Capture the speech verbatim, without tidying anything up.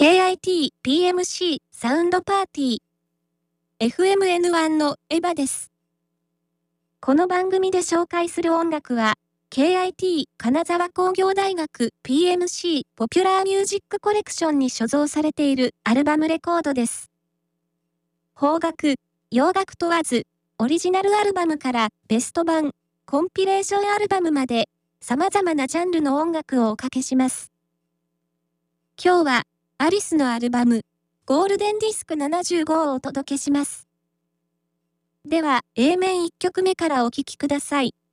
ケーアイティーピーエムシー サウンドパーティー エフエムエヌワン のエヴァです。この番組で紹介する音楽は ケーアイティー 金沢工業大学 ピーエムシー ポピュラーミュージックコレクションに所蔵されているアルバムレコードです。邦楽、洋楽問わず、オリジナルアルバムからベスト版、コンピレーションアルバムまで様々なジャンルの音楽をおかけします。今日はアリスのアルバム、ゴールデンディスクななじゅうごをお届けします。では、エー 面いっきょくめからお聴きください。